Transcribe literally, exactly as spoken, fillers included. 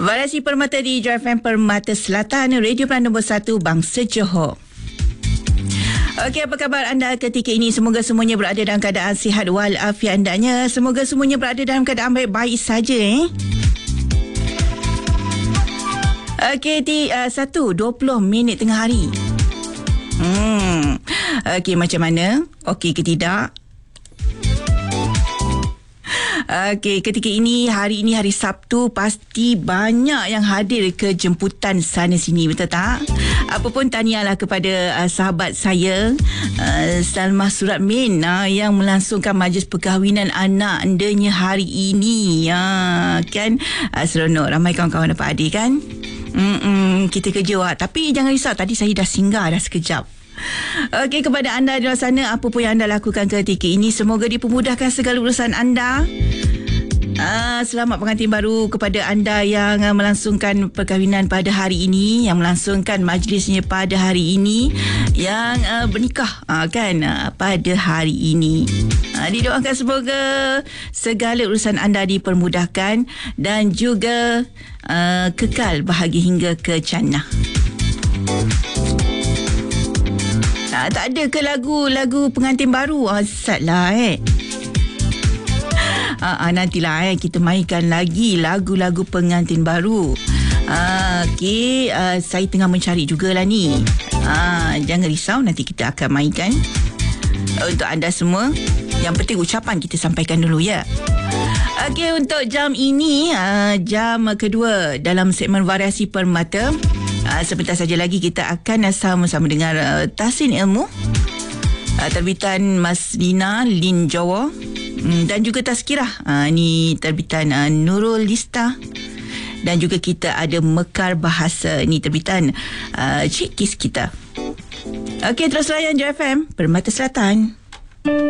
Variasi Permata di J F M Permata Selatan, Radio Pilihan nombor satu Bangsa Johor. Okey, apa khabar anda ketika ini? Semoga semuanya berada dalam keadaan sihat walafiat andanya. Semoga semuanya berada dalam keadaan baik-baik saja. Eh? Okey, di uh, satu dua puluh minit tengah hari. Hmm. Okey, macam mana? Okey ke tidak? Okey, ketika ini, hari ini hari Sabtu, pasti banyak yang hadir ke jemputan sana sini, betul tak? Apapun tahniahlah kepada uh, sahabat saya, uh, Salmah Suratmin, uh, yang melangsungkan majlis perkahwinan anak andanya hari ini. Uh, kan? Uh, seronok, ramai kawan-kawan dapat hadir kan? Mm-mm, kita kerja wak. Tapi jangan risau, tadi saya dah singgah dah sekejap. Okey, kepada anda di luar sana, apa pun yang anda lakukan ketika ini, semoga dipermudahkan segala urusan anda. Uh, selamat pengantin baru kepada anda yang uh, melangsungkan perkahwinan pada hari ini, yang melangsungkan majlisnya pada hari ini, yang uh, bernikah uh, kan uh, pada hari ini. Uh, didoakan semoga segala urusan anda dipermudahkan dan juga uh, kekal bahagia hingga ke jannah. Nah, tak ada ke lagu-lagu pengantin baru? Asal lah eh. Ah, ah, nantilah eh, kita mainkan lagi lagu-lagu pengantin baru. Ah, Okey, ah, saya tengah mencari jugalah ni. Ah, jangan risau, nanti kita akan mainkan untuk anda semua. Yang penting ucapan kita sampaikan dulu ya. Okey, untuk jam ini, ah, jam kedua dalam segmen Variasi Permata. Uh, sebentar saja lagi kita akan sama-sama dengar uh, Tahsin Ilmu, uh, terbitan Mas Lina Lin Jawa, um, dan juga Tazkirah, uh, ni terbitan uh, Nurul Lista, dan juga kita ada Mekar Bahasa, ni terbitan uh, Cik Kis kita. Okey, terus layan J F M Permata Selatan.